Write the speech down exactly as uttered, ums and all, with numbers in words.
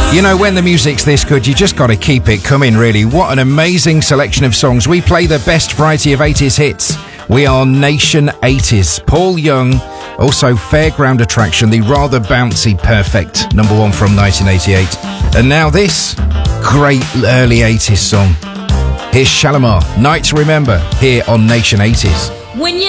You know, when the music's this good, you just got to keep it coming, really. What an amazing selection of songs. We play the best variety of eighties hits. We are Nation eighties. Paul Young, also Fairground Attraction, the rather bouncy Perfect, number one from nineteen eighty-eight. And now this great early eighties song. Here's Shalimar, Night to Remember, here on Nation eighties. When you